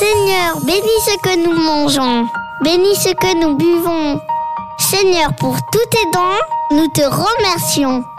Seigneur, bénis ce que nous mangeons, bénis ce que nous buvons. Seigneur, pour tous tes dons, nous te remercions.